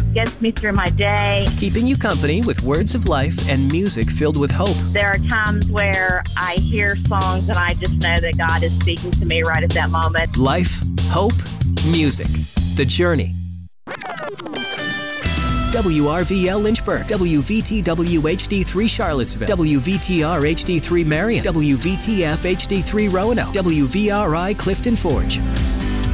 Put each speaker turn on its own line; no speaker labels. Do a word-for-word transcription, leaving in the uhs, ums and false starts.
gets me through my day.
Keeping you company with words of life and music filled with hope.
There are times where I hear songs and I just know that God is speaking to me right at that moment.
Life, hope, music. The Journey. W R V L Lynchburg, W V T W H D three Charlottesville, W V T R H D three Marion, W V T F H D three Roanoke, W V R I Clifton Forge.